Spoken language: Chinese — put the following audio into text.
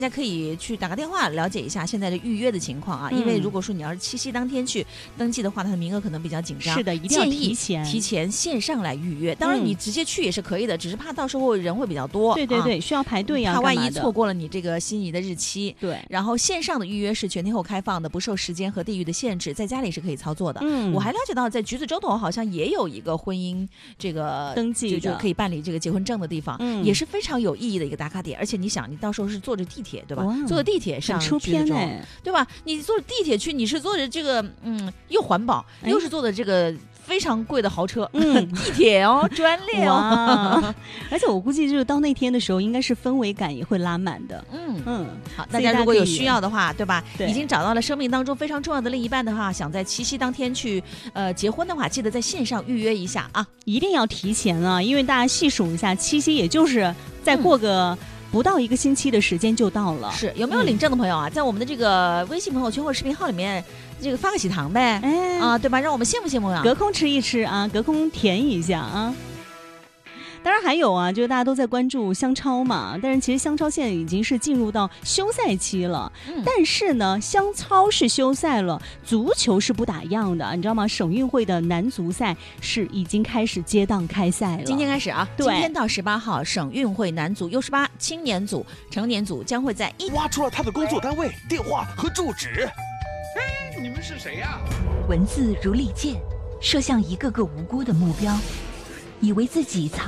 大家可以去打个电话了解一下现在的预约的情况啊，因为如果说你要是七夕当天去登记的话，它的名额可能比较紧张。 是的，一定要提前线上来预约。当然你直接去也是可以的，只是怕到时候人会比较多。 对对对，需要排队呀， 怕万一错过了你这个心仪的日期。 对， 然后线上的预约是全天候开放的，不受时间和地域的限制，在家里是可以操作的。我还了解到在橘子洲头好像也有一个婚姻这个登记就可以办理这个结婚证的地方，也是非常有意义的一个打卡点。而且你想，你到时候是坐着地铁对吧？坐着地铁上出片对吧？你坐地铁去，你是坐着这个又环保，又是坐的这个非常贵的豪车，地铁哦，专列哦。 而且我估计就是到那天的时候，应该是氛围感也会拉满的。 好，大家如果有需要的话，对吧？已经找到了生命当中非常重要的另一半的话，想在七夕当天去结婚的话，记得在线上预约一下啊， 一定要提前啊，因为大家细数一下，七夕也就是再过个不到1个星期的时间就到了。 是，有没有领证的朋友啊？在我们的这个微信朋友圈或者视频号里面，这个发个喜糖呗，对吧？让我们羡慕羡慕呀， 隔空吃一吃啊，隔空甜一下啊。当然还有啊，就是大家都在关注香超嘛，但是其实香超现在已经是进入到休赛期了。但是呢，香超是休赛了，足球是不打烊的，你知道吗？省运会的男足赛是已经开始接档开赛了。 今天开始啊， 对， 今天到18号，省运会男足、U18、青年组、成年组将会在挖出了他的工作单位、电话和住址。 你们是谁呀？ 文字如利剑，射向一个个无辜的目标，以为自己藏